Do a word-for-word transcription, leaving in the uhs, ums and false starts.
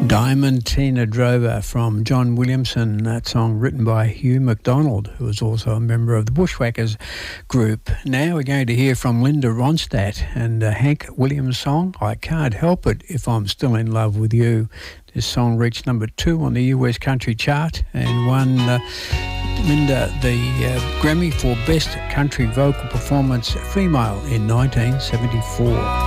Diamantina Drover from John Williamson, that song written by Hugh MacDonald, who was also a member of the Bushwhackers group. Now we're going to hear from Linda Ronstadt and a Hank Williams song, I Can't Help It If I'm Still in Love With You. This song reached number two on the U S country chart and won uh, Linda the uh, Grammy for Best Country Vocal Performance Female in nineteen seventy-four.